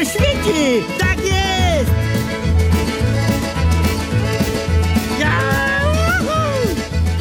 świeci! Tak jest! Yahoo!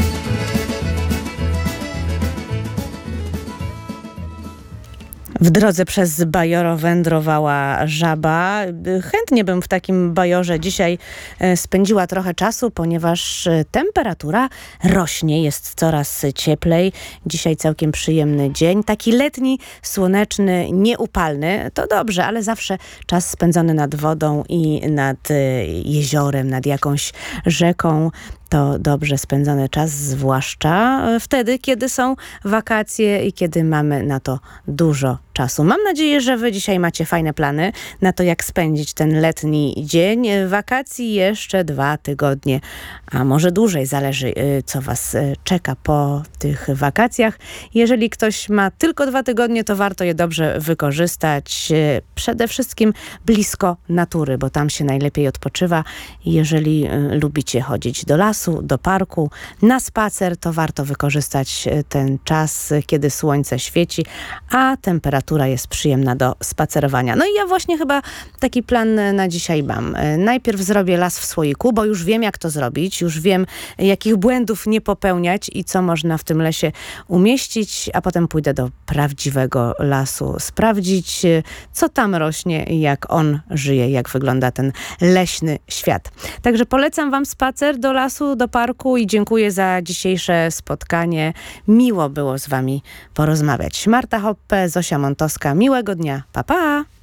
W drodze przez bajoro wędrowała żaba. Chętnie bym w takim bajorze dzisiaj spędziła trochę czasu, ponieważ temperatura rośnie, jest coraz cieplej. Dzisiaj całkiem przyjemny dzień. Taki letni, słoneczny, nieupalny. To dobrze, ale zawsze czas spędzony nad wodą i nad jeziorem, nad jakąś rzeką. To dobrze spędzony czas, zwłaszcza wtedy, kiedy są wakacje i kiedy mamy na to dużo czasu. Mam nadzieję, że wy dzisiaj macie fajne plany na to, jak spędzić ten letni dzień. Wakacji jeszcze 2 tygodnie, a może dłużej, zależy co was czeka po tych wakacjach. Jeżeli ktoś ma tylko 2 tygodnie, to warto je dobrze wykorzystać. Przede wszystkim blisko natury, bo tam się najlepiej odpoczywa. Jeżeli lubicie chodzić do lasu, do parku, na spacer, to warto wykorzystać ten czas, kiedy słońce świeci, a temperatura jest przyjemna do spacerowania. No i ja właśnie chyba taki plan na dzisiaj mam. Najpierw zrobię las w słoiku, bo już wiem, jak to zrobić, już wiem, jakich błędów nie popełniać i co można w tym lesie umieścić, a potem pójdę do prawdziwego lasu, sprawdzić, co tam rośnie, jak on żyje, jak wygląda ten leśny świat. Także polecam wam spacer do lasu, do parku i dziękuję za dzisiejsze spotkanie. Miło było z wami porozmawiać. Marta Hoppe, Zosia Montowska. Miłego dnia. Pa, pa!